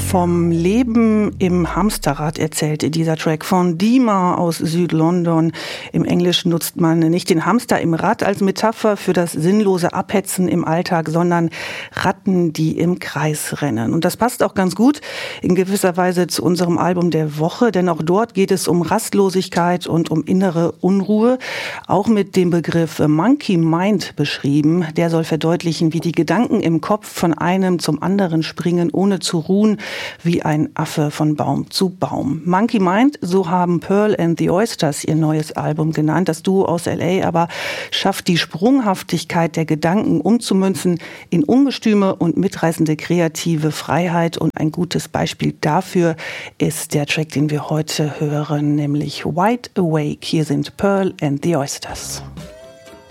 Vom Leben im Hamsterrad erzählt dieser Track von Dima aus Südlondon. Im Englischen nutzt man nicht den Hamster im Rad als Metapher für das sinnlose Abhetzen im Alltag, sondern Ratten, die im Kreis rennen. Und das passt auch ganz gut in gewisser Weise zu unserem Album der Woche, denn auch dort geht es um Rastlosigkeit und um innere Unruhe, auch mit dem Begriff Monkey Mind beschrieben. Der soll verdeutlichen, wie die Gedanken im Kopf von einem zum anderen springen, ohne zu ruhen, wie ein Affe von Baum zu Baum. Monkey Mind, so haben Pearl and the Oysters ihr neues Album genannt. Das Duo aus L.A. aber schafft die Sprunghaftigkeit der Gedanken umzumünzen in ungestüme und mitreißende kreative Freiheit. Und ein gutes Beispiel dafür ist der Track, den wir heute hören, nämlich Wide Awake. Hier sind Pearl and the Oysters.